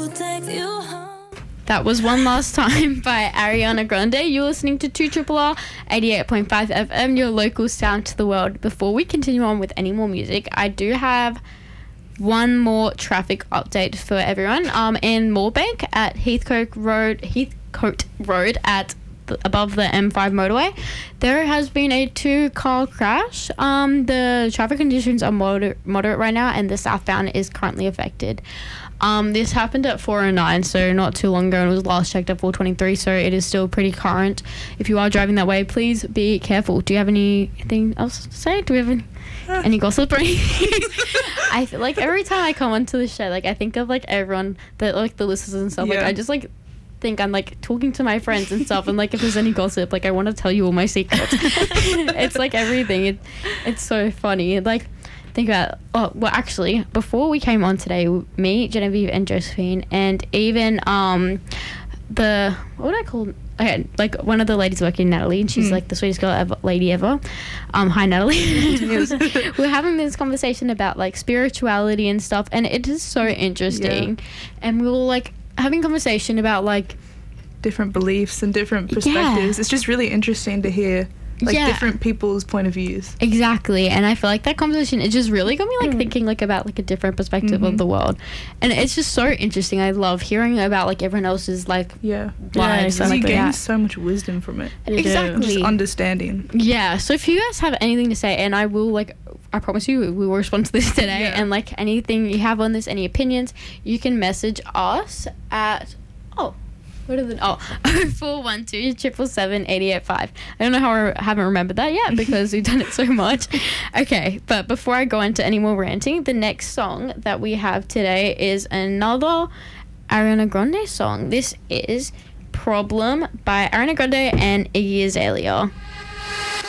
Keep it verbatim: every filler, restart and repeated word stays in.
That was One Last Time by Ariana Grande. You're listening to two R R R eighty-eight point five F M, your local sound to the world. Before we continue on with any more music, I do have one more traffic update for everyone. Um, in Moorebank at Heathcote Road, Heathcote Road at the, above the M five motorway, there has been a two-car crash. Um, the traffic conditions are moder- moderate right now, and the southbound is currently affected. Um, this happened at four oh nine, so not too long ago, and it was last checked at four twenty-three, so it is still pretty current. If you are driving that way, please be careful. Do you have anything else to say? Do we have any, any gossip or anything? I feel like every time I come onto the show, like, I think of, like, everyone, that like, the listeners and stuff. Yeah. Like, I just, like, think I'm, like, talking to my friends and stuff, and, like, if there's any gossip, like, I want to tell you all my secrets. It's, like, everything. It, it's so funny. Like, think about, oh, well, actually, before we came on today, me, Genevieve, and Josephine, and even um, the, what would I call, okay, like one of the ladies working, Natalie, and she's mm. like the sweetest girl ever, lady ever. Um, hi, Natalie. was, we're having this conversation about like spirituality and stuff, and it is so interesting. Yeah. And we were like having conversation about like different beliefs and different perspectives. Yeah. It's just really interesting to hear. Like, yeah. different people's point of views. Exactly. And I feel like that conversation, it just really got me, like, mm. thinking, like, about, like, a different perspective mm-hmm. of the world. And it's just so interesting. I love hearing about, like, everyone else's, like, yeah. lives. Yeah, and, like, you gain that. so much wisdom from it. Exactly. Just understanding. Yeah. So if you guys have anything to say, and I will, like, I promise you, we will respond to this today. Yeah. And, like, anything you have on this, any opinions, you can message us at, oh, What are the oh oh four one two triple seven eighty eight five. I don't know how I haven't remembered that yet because we've done it so much. Okay, but before I go into any more ranting, the next song that we have today is another Ariana Grande song. This is Problem by Ariana Grande and Iggy Azalea.